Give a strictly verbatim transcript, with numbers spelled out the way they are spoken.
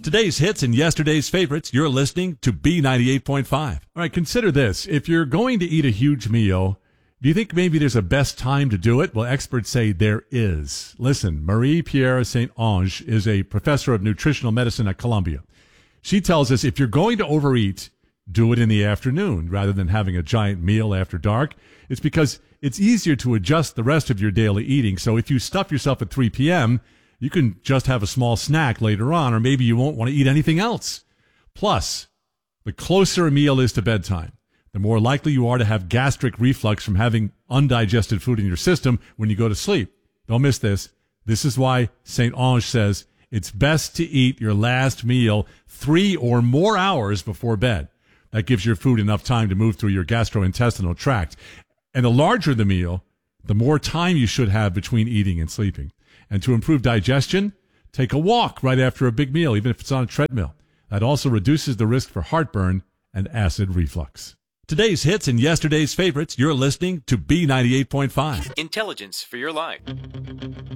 Today's hits and yesterday's favorites. You're listening to B ninety-eight point five. All right, consider this. If you're going to eat a huge meal, do you think maybe there's a best time to do it? Well, experts say there is. Listen, Marie-Pierre Saint Onge is a professor of nutritional medicine at Columbia. She tells us if you're going to overeat, do it in the afternoon rather than having a giant meal after dark. It's because it's easier to adjust the rest of your daily eating. So if you stuff yourself at three p.m., you can just have a small snack later on, or maybe you won't want to eat anything else. Plus, the closer a meal is to bedtime, the more likely you are to have gastric reflux from having undigested food in your system when you go to sleep. Don't miss this. This is why Saint Onge says it's best to eat your last meal three or more hours before bed. That gives your food enough time to move through your gastrointestinal tract. And the larger the meal, the more time you should have between eating and sleeping. And to improve digestion, take a walk right after a big meal, even if it's on a treadmill. That also reduces the risk for heartburn and acid reflux. Today's hits and yesterday's favorites. You're listening to B ninety-eight point five. Intelligence for your life.